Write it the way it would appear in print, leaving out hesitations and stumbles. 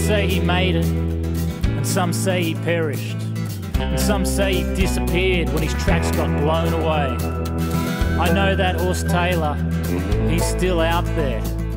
say he made it, and some say he perished, and some say he disappeared when his tracks got blown away. I know that horse Taylor, he's still out there,